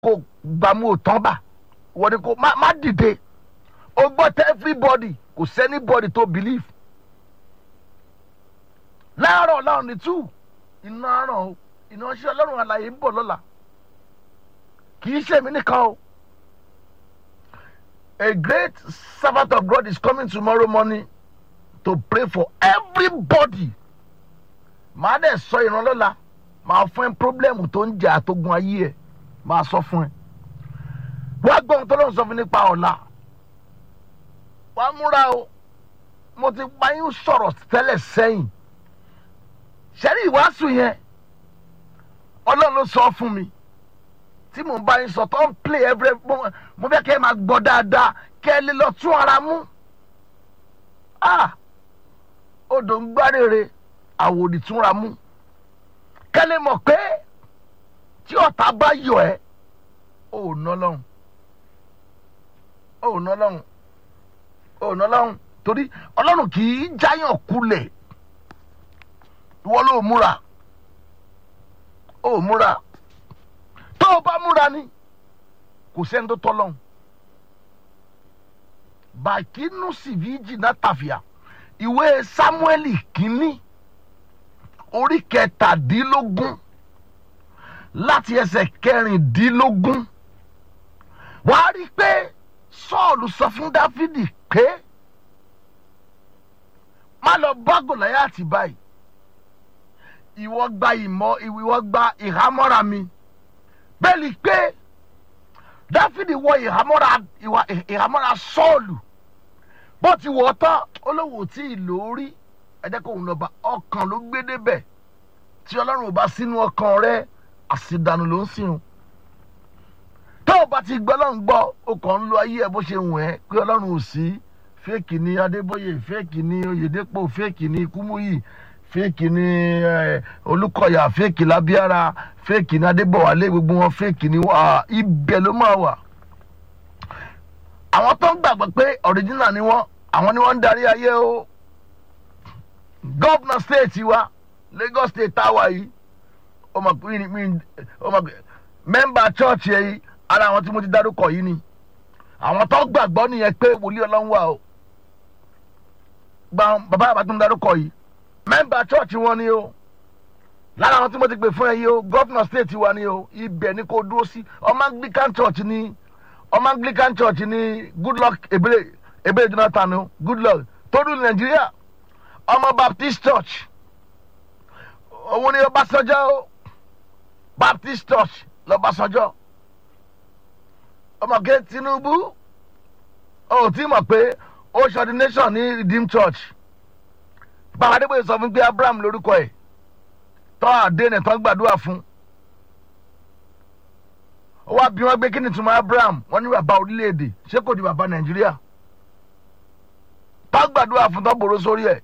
kò gbàmú òtán bà wọ́n ní kò má dìde o gbọ́ tẹ́ everybody kò sẹ́nibody tó believe láàárọ̀ láwọn ní two iná àràn o iná ṣe ọlọ́run àlàyé ń bọ̀ lọ́la kì í ṣe mí nìkan o a great servant of God is coming tomorrow morning to pray for everybody màá dẹ̀ sọ ìrànlọ́la màá fún ẹ pírọ́blẹ́mù tó ń jà àtógun ayé ẹ màá sọ fún ẹ wá gbọ́n tó lọ́n sọ fún nípa ọ̀la wá múra o mo ti bá yín sọ̀rọ̀ tẹ́lẹ̀ sẹ́yìn ṣẹ́rí ìwàásù yẹn ọlọ́run ló sọ fún mi tí mò ń bá yín sọ tó ń play every mo fẹ́ kẹ́ ẹ máa gbọ́ dáadáa kẹ́ ẹ lè lọ tún ara mú odò ń gbárèrè àwòdì túnra mú kẹ́ ẹ lè mọ̀ pé tí ọ̀tá bá yọ ẹ́ ò ná lọ́hùn torí ọlọ́run kì í jáyàn kulẹ̀ ìwọ ló múra tó o bá múra ni kò sẹ́ni tó tọ́ lọ́hùn bàkínú sìvíjì náà tàfíà ìwé Sámúẹ́lì kínní orí 17 láti ẹsẹ̀ 16 wàá rí i pé Sọ́ọ̀lù sọ fún Dáfídì pé má lọ bá Gòláyátì báyìí ìwọ gba ìhámọ́ra mi bẹ́ẹ̀ ni pé Dáfídì wọ ìhámọ́ra Sọ́ọ̀lù bó ti wọ̀ ọ́ tán olówó tí ìlò orí ẹ̀jẹ̀ kò ń lọ́ba ọkàn ló gbé débẹ̀ tí Ọlọ́run ò bá sínú ọkàn rẹ àṣìdànù ló ń sìn tó o bá ti gbọ́ Ọlọ́run gbọ́ o kàn ń lo ayé ẹ bó ṣe wù ẹ́ pé Ọlọ́run ò sí fẹ́ẹ̀kì ní Adébóyè fẹ́ẹ̀kì ní Oyèdépò fẹ́ẹ̀kì ní Kúmúyì fẹ́ẹ̀kì ní Olúkọ̀yà fẹ́ẹ̀kì lábíára fẹ́ẹ̀kì ní Adébọ̀wálé gbogbo wọn fẹ́ẹ̀kì ní ibẹ̀ ló máa wà. àwọn tó ń gbàgbọ́ pé ọ̀ríjínà ni wọ́n àwọn ni wọ́n ń darí ayé o. gọ́vnà stéètì wa Lagos state táwa yìí mẹ́mbà chọ́ọ̀chì yìí ara àwọn tí mo ti dárúkọ yìí ni àwọn tó gbàgbọ́ nìyẹn pé wòlíì Ọlọ́run wà o. bàbá àbá tó ń dárúkọ yìí mẹ́mbà chọ́ọ̀chì wọn ni o lára àwọn tí mo ti pè fún ẹ yìí o gọ́fúnà stéètì wa ni o ibẹ̀ ni kò dúró sí ọmọ Anglican church ni Goodluck Ebele Jonathan o Goodluck tó dùn Nàìjíríà ọmọ Baptist church òun ni Ọbásanjọ́ o Baptist church lọ́básanjọ́ ọmọge Tinubu ó ti mọ̀ pé ó ṣe ordination ní Redeemed Church bàbá Adébóyè sọ fún pé Abraham lórúkọ ẹ̀ tọ́ àdéhùn tán gbàdúrà fún ó wá bí wọ́n gbé kí ni túmọ̀ Abraham wọ́n ní bàbá orílẹ̀-èdè ṣé kò di bàbá Nàìjíríà tán gbàdúrà fún tán bòrò sórí ẹ̀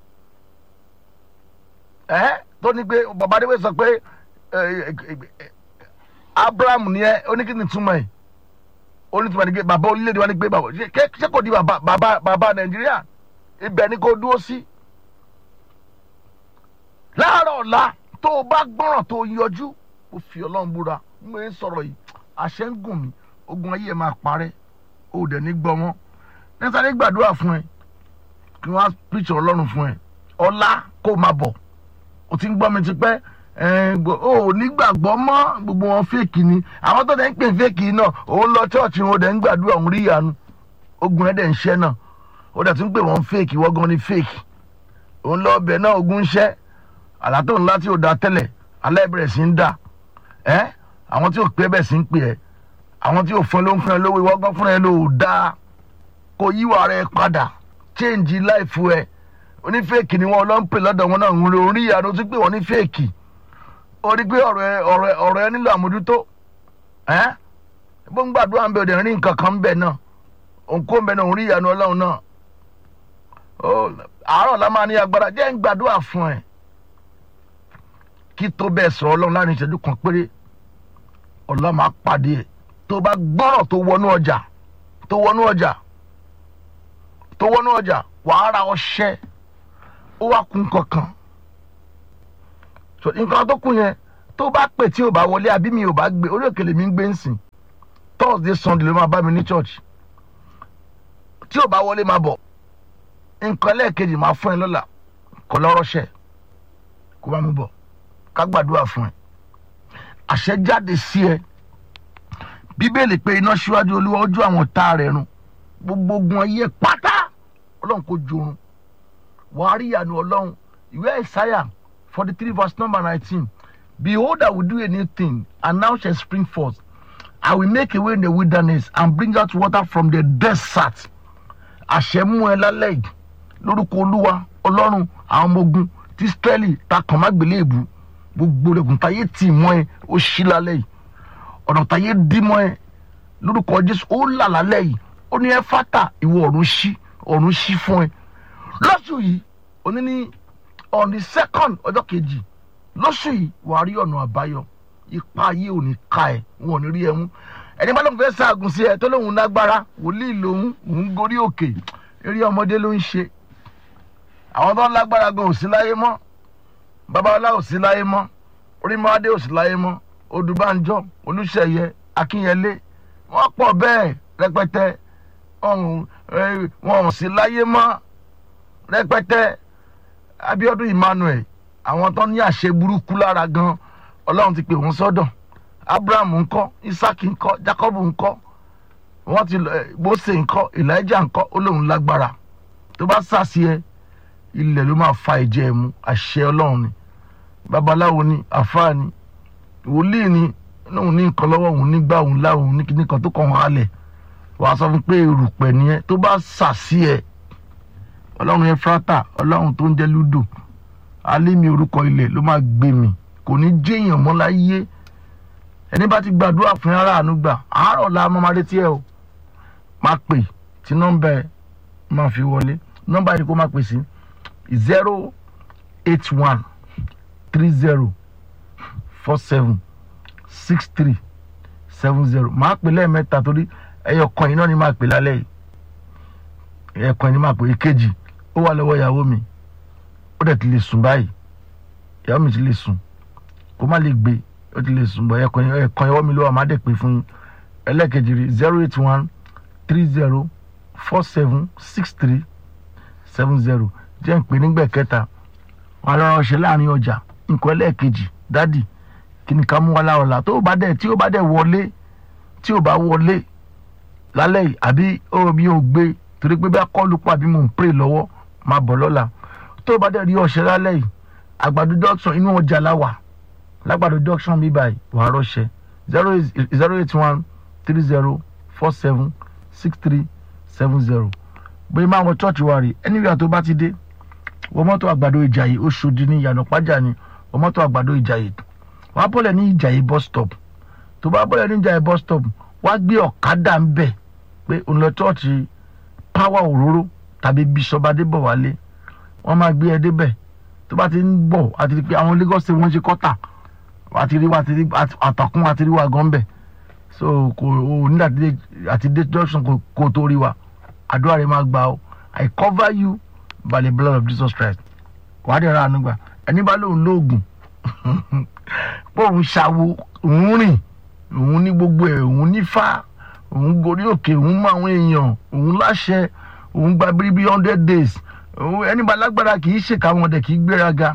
tó ní pé bàbá Adébóyè sọ pé Abraham ni ẹ ó ní kí ni túmọ̀ ẹ̀ onítùmọ̀ ní pé bàbá orílẹ̀-èdè wa ní pé bàbá ṣé kò di bàbá Nàìjíríà ibẹ̀ ni kò dúró sí. láàárọ̀ ọ̀la tó o bá gbọ́ràn tó o yọjú o fi Ọlọ́run búra mo ń sọ̀rọ̀ yìí àṣẹ ń gùn mí ogun ayé ẹ̀ máa parẹ́ o ò dẹ̀ ní gbọ́ wọn nítorí gbàdúrà fún ẹ kí wọ́n á píṣọ Ọlọ́run fún ẹ ọ̀la kó o máa bọ̀ o ti ń gbọ́ mi ti pẹ́ o nígbàgbọ́ mọ́ gbogbo wọn fèkì ni àwọn tó dẹ̀ ń pè fèkì náà òun lọ chọ́ọ̀chì wọn dẹ̀ ń gbàdúrà òun rí ìyanu ogun ẹ̀ dẹ̀ ń ṣẹ́ náà ó dẹ̀ tún pè wọ́n fèkì wọ́n gan ni fèkì òun lọ ọbẹ̀ náà ogun ń ṣẹ́ àlàtò ńlá tí ò da tẹ́lẹ̀ alẹ́ bẹ̀rẹ̀ sí ń dà àwọn tí ò pé bẹ̀ sí ń pè ẹ́ àwọn tí ò fún ẹ ló ń fún ẹ lówó ìwọ gan fúnra ẹ ló dáa kò yíwà rẹ padà change life ẹ onífèkì ni wọn lọ ń pè lọ́dọ̀ wọn náà ń rí orí ìyanu tún pè wọ́n ní fèkì ó rí pé ọ̀rọ̀ ẹ nílò àmójútó bó ń gbàdúrà ń bẹ òde rí nǹkan kan ń bẹ náà òun kó ń bẹ náà òun rí ìyanu Ọlọ́run náà àárọ̀ la máa ní agbára jẹ́ ń gbàdúrà fún ẹ kí tó bẹ́ẹ̀ sọ̀rọ̀ Ọlọ́run láàrin ìṣẹ́jú kan péré Ọlọ́run máa pàdé ẹ̀ tó bá gbọ́rọ̀ tó wọnú ọjà wàá ra ọṣẹ ó wá kún kankan nǹkan tó kún yẹn tó bá pè tí ò bá wọlé àbí mi ò bá gbé orí òkèlè mi ń gbé ń sìn Thursday Sunday ló máa bá mi ní church tí ò bá wọlé máa bọ̀ nǹkan lẹ́ẹ̀kejì máa fún ẹ lọ́la kọ́ lọ́rọ́ṣẹ́ kó bá mi bọ̀ ká gbàdúrà fún ẹ àṣẹ jáde sí ẹ bíbélì pé iná síwájú olúwa ojú àwọn tá rẹ̀ run gbogbo ogun ayé pátá ọlọ́run kò jorun wàá rí ìyanu ọlọ́run ìwé Isaiah 43 verse number 19 behold I will do a new thing and now shall spring forth I will make a way in the wilderness and bring out water from the desert àṣẹ mú ẹ lálẹ́ yìí lórúkọ olúwa ọlọ́run àwọn ọmọ ogun tí Ísírẹ́lì ta kàn má gbélé èbú gbogbo rẹ̀gùn táyé tì mọ́ ẹ ó ṣí lálẹ́ yìí ọ̀nà táyé dí mọ́ ẹ lórúkọ Jésù ó là lálẹ́ yìí ó ní ẹ fátà ìwọ ọ̀run ṣí fún ẹ lóṣù yìí òní ní on the 2nd ọjọ́ kejì lóṣù yìí wàá rí ọ̀nà àbáyọ ipa ayé ò ní ká ẹ wọn ò ní rí ẹ mú ẹni bá lóun fẹ́ ṣaagùn sí ẹ tó lóun lágbára wòlíì lòun òun gorí òkè eré ọmọdé ló ń ṣe àwọn tó lágbára gan ò sí láyé mọ́ babalá ò sí láyé mọ́ orímọ́adé ò sí láyé mọ́ odùbánjọ́ olùṣeyẹ akínyẹlé wọ́n pọ̀ bẹ́ẹ̀ rẹpẹtẹ wọn ò sí láyé mọ́ rẹpẹtẹ Abíọ́dún Emmanuel àwọn tó ní àṣẹ burúkú lára gan Ọlọ́run ti pè wọ́n sọ́dọ̀ Abraham ńkọ́ Isaac ńkọ́ Jacob ńkọ́ wọ́n ti Mósè ńkọ́ Elijah ńkọ́ Ọlọ́run lágbára tó bá sàṣì ẹ ilẹ̀ ló máa fa ìjẹ́ ẹ̀ mú àṣẹ Ọlọ́run ni babaláwo ni àfáà ni wòlíì ni lóun ní nǹkan lọ́wọ́ òun nígbà òun láwọn ní kíní kan tó kàn wọ́n halẹ̀ wàá sọ fún pé erùpẹ̀ nìyẹn tó bá sàṣì ẹ Ọlọ́run Éfrátà Ọlọ́run tó ń jẹ́ Lúdò alẹ́ mi orúkọ ilẹ̀ ló máa gbé mi kò ní jẹ́yàn mọ́ láyé ẹni bá ti gbàdúrà fún ara àánú gbà àárọ̀ la máa retí ẹ o máa pè tí nọ́mbà ẹ máa fi wọlé nọ́mbà yìí kó máa pè sí 081 30 47 63 70 máa pè lẹ́ẹ̀mẹ́ta torí ẹyọ kan yìí náà ni máa pè lálẹ́ yìí ẹyọ kan yìí ni máa pè èkejì ó wà lọ́wọ́ ìyàwó mi ó dẹ̀ ti lè sùn báyìí ìyàwó mi ti lè sùn kó má lè gbé ó ti lè sùn bọ̀ ẹ̀kan ìyàwó mi ló wà má dẹ̀ pé fún ẹlẹ́ẹ̀kejì rí 081 30 47 63 70 jẹ́ ń pè nígbà kẹta wọn lọ́rọ̀ ṣe láàrin ọjà nǹkan ẹlẹ́ẹ̀kejì dádì kí ni ká mú wa láọ̀la tí ó bá dẹ̀ wọlé tí ó bá wọlé lálẹ́ yìí àbí mi ò gbé torí pé bá kọ́ lùpọ̀ àbí mò ń pray lọ́wọ́ máa bọ̀ lọ́la tó bá dẹ̀ rí ọ̀ṣẹ́ lálẹ́ yìí àgbàdo junction inú ọjà láwà lágbàdo junction mi báyìí wàá rọ́ṣẹ́ 081 30 47 63 70 bóyá máa wọ church wa rí anywhere tó bá ti dé wọ́n mọ́tò àgbàdo ìjàyè Oṣòdì ní ìyànà pàjá ni wọ́n mọ́tò àgbàdo ìjàyè wọ́n á bọ́lẹ̀ ní ìjàyè bus stop tó bá bọ́lẹ̀ ní ìjàyè bus stop wọ́n á gbé ọ̀kadà ń bẹ̀ pé òun lọ church power òróró tàbí Bishop Adébọ̀wálé wọ́n máa gbé ẹ débẹ̀ tó bá ti ń bọ̀ àti rí pé àwọn Lagos State wọ́n ṣe kọ́tà àti rí àtàkùn àti rí wa gan bẹ̀ so kò ní àti dé junction kò tó rí wa àdúrà rẹ̀ máa gbà ó I cover you by the blood of Jesus Christ wàá dẹ̀ ra àánú gbà ẹni bá lóun lóògùn pé òun ṣàwo òun rìn òun ní gbogbo ẹ̀ òun nífà òun gorí òkè òun mọ àwọn èèyàn òun láṣẹ òun gba bíríbí 100 days ẹni bá lágbára kì í ṣèkà wọn dẹ̀ kì í gbéraga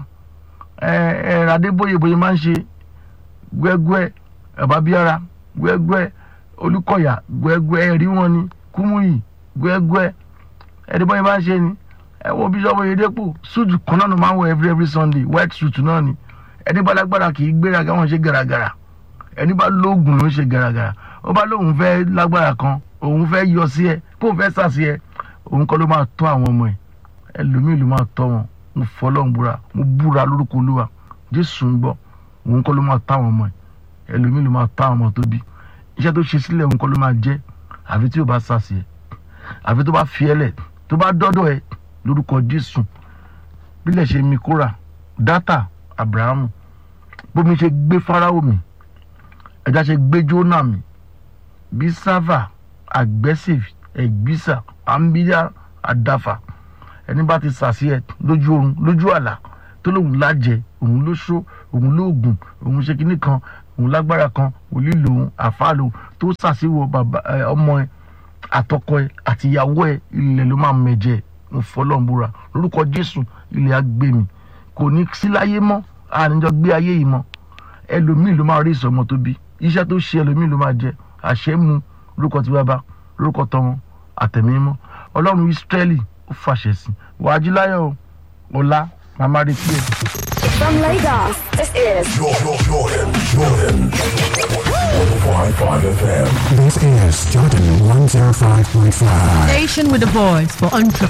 Adébóyè máa ń ṣe gbẹ́gbẹ́ Ẹ̀bábíára gbẹ́gbẹ́ Olúkọ̀yà gbẹ́gbẹ́ ẹ̀rí wọn ni Kúmúyì gbẹ́gbẹ́ Adébóyè máa ń ṣe ni ẹ̀wọ̀n Bishop Oyedepo suit kan náà ló máa ń wọ every Sunday white suit náà ni ẹni bá lágbára kì í gbéraga wọn ṣe gàràgàrà ẹni bá lóògùn ló ń ṣe gàràgàrà ó bá lóun fẹ́ lágbára kan òun fẹ́ yọ sí ẹ kó fẹ́ sà sí ẹ òun kọ́ ló máa tọ́ àwọn ọmọ ẹ ẹlòmíì ló máa tọ́ wọn mo fọlọ́n búra mo búra lórúkọ Olúwa Jésù ń gbọ́ òun kọ́ ló máa tọ́ àwọn ọmọ ẹ ẹlòmíì ló máa tọ́ àwọn ọmọ tó bí iṣẹ́ tó ṣe sílẹ̀ òun kọ́ ló máa jẹ́ àfi tí ó bá sà sí ẹ àfi tó bá fi ẹ lẹ̀ tó bá dọ́dọ̀ ẹ lórúkọ Jésù bílẹ̀ ṣe mi kóra dátà Abrahamu bómi ṣe gbé Fáráò mi ẹja ṣe gbé Jónà mi bí sáfà aggressive ẹgbísà àmbíyá àdáfà ẹni bá ti sàṣì ẹ lójú oorun lójú àlá tó lóun lájẹ òun ló ṣó òun lóògùn òun ṣe kinní kan òun lágbára kan òun lílo òun àfáàlò tó ṣàṣìwò bàbá ọmọ ẹ àtọkọ ẹ àti ìyàwó ẹ ilẹ̀ ló máa mẹ̀jẹ̀ mo fọlọ́n búra lórúkọ Jésù ilẹ̀ á gbé mi kò ní sí láyé mọ́ àníjọ gbé ayé yìí mọ́ ẹlòmíì ló máa rí ìsọmọ tó bí iṣẹ́ tó ṣe ẹlòmíì ló máa jẹ àṣẹ mu lórúkọ tí bàbá lórúkọ tọmọ àtẹ̀mí mọ́ Ọlọ́run Ísírẹ́lì ó fàṣẹ sí wàá jí láyọ̀ ọ̀la màmá retí ẹ. From Lagos, this is Jordan 105.5 FM. This is Jordan 105.5. Station with a voice for entrepreneurs.